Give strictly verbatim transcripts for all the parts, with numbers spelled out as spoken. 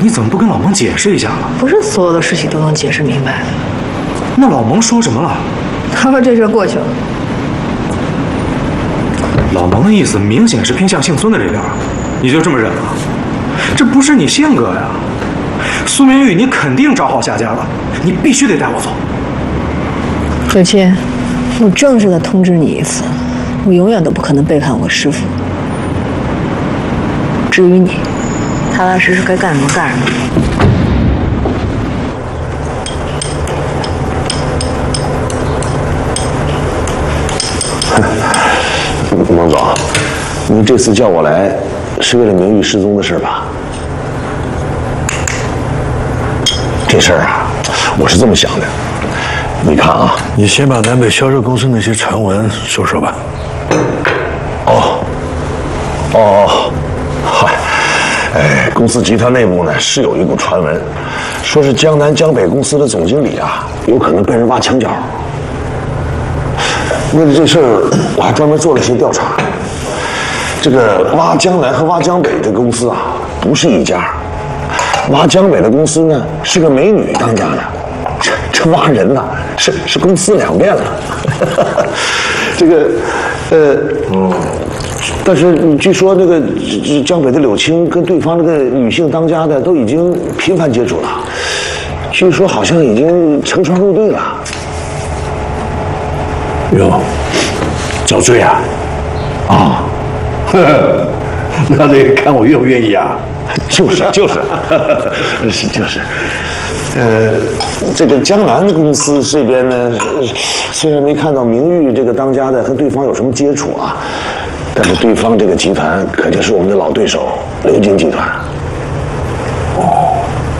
你怎么不跟老蒙解释一下呢？ 不是所有的事情都能解释明白的。 那老蒙说什么了？ 他说这事过去了。 老蒙的意思明显是偏向姓孙的这边，你就这么忍了？这不是你性格呀！苏明玉，你肯定找好下家了，你必须得带我走。 九七，我正式的通知你一次，我永远都不可能背叛我师父。至于你，踏踏实实该干什么干什么。 孟总，您这次叫我来，是为了明玉失踪的事吧？这事儿啊，我是这么想的。你看啊， 你先把南北销售公司那些传闻说说吧。 哦，哦，嗨，哎，公司集团内部呢是有一股传闻，说是江南江北公司的总经理啊，有可能被人挖墙脚。为了这事儿，我还专门做了些调查。这个挖江南和挖江北的公司啊，不是一家。挖江北的公司呢，是个美女当家的。这这挖人呐、啊，是是公司两遍了。这个，呃，嗯，但是据说那个江北的柳青跟对方那个女性当家的都已经频繁接触了，据说好像已经乘船入队了。 哟，找罪啊？啊，那得看我愿不愿意啊。 就是就是是就是，呃，这个江南公司这边呢，虽然没看到明玉这个当家的和对方有什么接触啊，但是对方这个集团可就是我们的老对手刘金集团。哦，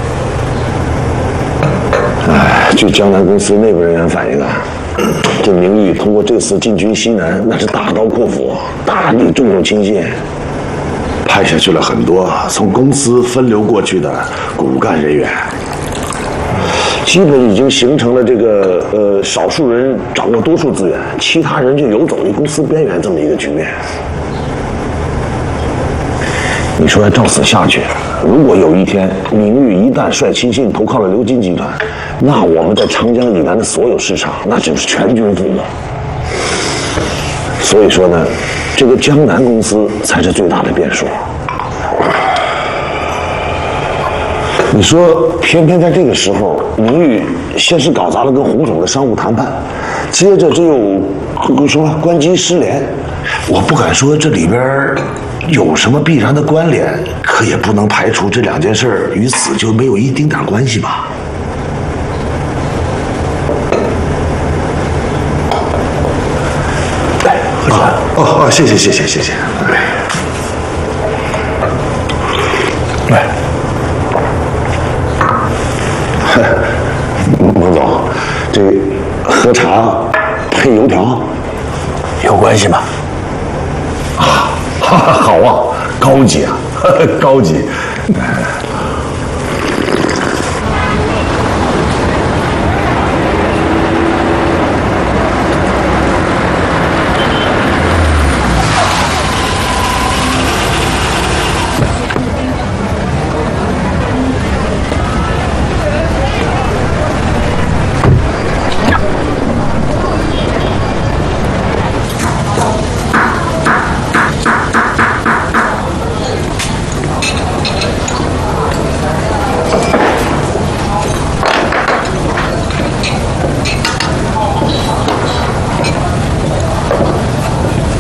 哎，据江南公司内部人员反映啊，这明玉通过这次进军西南，那是大刀阔斧，大力重用亲信。派下去了很多从公司分流过去的骨干人员，基本已经形成了这个呃少数人掌握多数资源，其他人就游走于公司边缘这么一个局面。你说照此下去，如果有一天明玉一旦率亲信投靠了刘金集团，那我们在长江以南的所有市场那就是全军覆没。所以说呢，这个江南公司才是最大的变数。你说，偏偏在这个时候，明玉先是搞砸了跟洪总的商务谈判，接着这又什么关机失联，我不敢说这里边有什么必然的关联，可也不能排除这两件事与此就没有一丁点关系吧。哦哦，谢谢谢谢谢谢。来，孟总，这喝茶配油条有关系吗？ 啊，哈哈，好啊，高级啊，高级。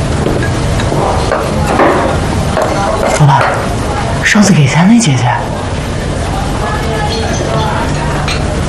上次给钱那姐姐，